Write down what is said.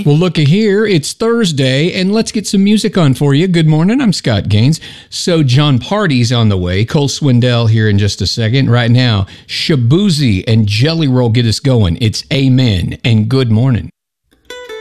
Bye. Well, looky here. It's Thursday, and let's get some music on for you. Good morning. I'm Scott Gaines. So John Party's on the way. Cole Swindell here in just a second. Right now, Shabuzi and Jelly Roll get us going. It's Amen and good morning.